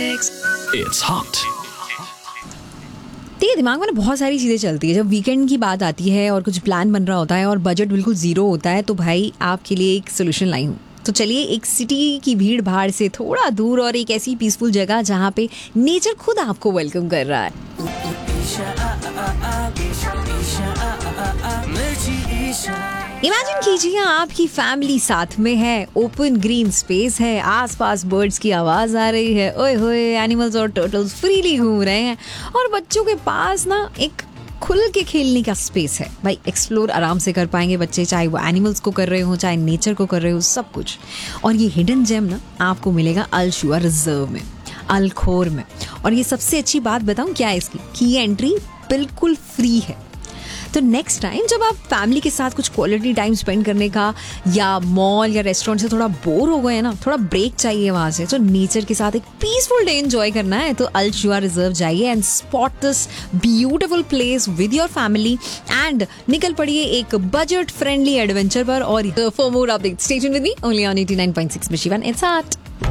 It's hot. देखिए, दिमाग में ना बहुत सारी चीज़ें चलती है। जब वीकेंड की बात आती है और कुछ प्लान बन रहा होता है और बजट बिल्कुल ज़ीरो होता है, तो भाई आपके लिए एक सोल्यूशन लाई हूँ। तो चलिए एक सिटी की भीड़ भाड़ से थोड़ा दूर और एक ऐसी पीसफुल जगह जहाँ पे नेचर खुद आपको वेलकम कर रहा है। इमेजिन कीजिए आपकी फैमिली साथ में है, ओपन ग्रीन स्पेस है, आसपास बर्ड्स की आवाज आ रही है, ओए होए एनिमल्स और टर्टल्स फ्रीली घूम रहे हैं और बच्चों के पास ना एक खुल के खेलने का स्पेस है। भाई एक्सप्लोर आराम से कर पाएंगे बच्चे, चाहे वो एनिमल्स को कर रहे हो चाहे नेचर को कर रहे हो, सब कुछ। और ये हिडन जेम ना आपको मिलेगा अल शुआ रिजर्व में, अल्खोर में। और ये सबसे अच्छी बात बताऊं क्या है इसकी, कि ये एंट्री बिल्कुल फ्री है। तो नेक्स्ट टाइम जब आप फैमिली के साथ कुछ क्वालिटी टाइम स्पेंड करने का या मॉल या रेस्टोरेंट से थोड़ा बोर हो गए ना, थोड़ा ब्रेक चाहिए वहां से, तो नेचर के साथ एक पीसफुल डे एंजॉय करना है, तो अल शुआ रिजर्व जाइए and spot this beautiful place with your family and निकल पड़िए एक बजट फ्रेंडली एडवेंचर पर। और for more updates stay tuned with me only on 89.6 मिशिवन। It's hot.